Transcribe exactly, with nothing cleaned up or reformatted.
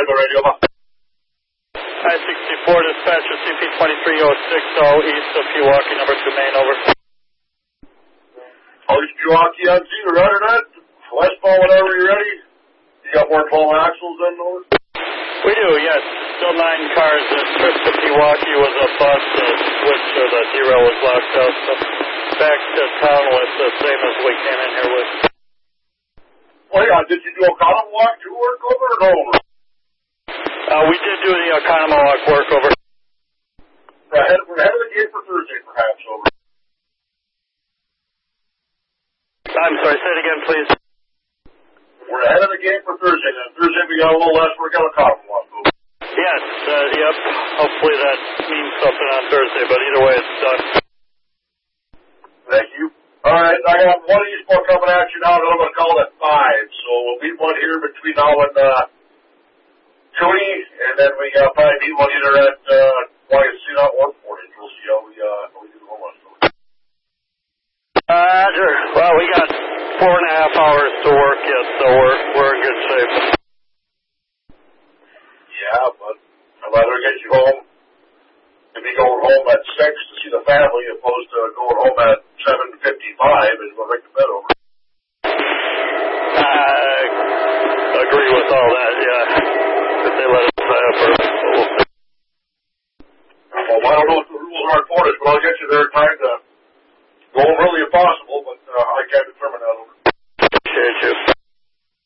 the radio. I sixty-four dispatcher C P twenty-three oh six oh east of Pewaukee, number two main, over. Oh, it's Pewaukee on scene, roger that. Westbound, whenever you're ready. You got more twelve axles then, over? We do, yes. Still nine cars. The trip to Pewaukee was a bus. The switch or the derail was locked up. So back to town with the same as we came in here with. Oh, yeah. Did you do a column walk to work over or no over? Uh, we did do the Oconomowoc work over. We're ahead, we're ahead of the game for Thursday, perhaps, over. I'm sorry, say it again, please. We're ahead of the game for Thursday. Then Thursday we got a little less. We're going to column walk over. Yes, uh, yep. Hopefully that means something on Thursday, but either way, it's done. Thank you. All right, I got one Eastbound coming at you now, and I'm going to call it at five. So we'll meet one here between now and uh, Toonie, and then we uh, probably meet one either at uh, Y S C dot one forty. We'll see how we, uh, how we do the whole one. Roger. Well, we got four and a half hours to work yet, so we're we're in good shape. Yeah, but I'd rather get you home to be going home at six to see the family opposed to going home at seven fifty-five and go right to bed over. I agree with all that, yeah. If they let us have her, we'll see. Well, I don't know what the rules are for this, but I'll get you there in time to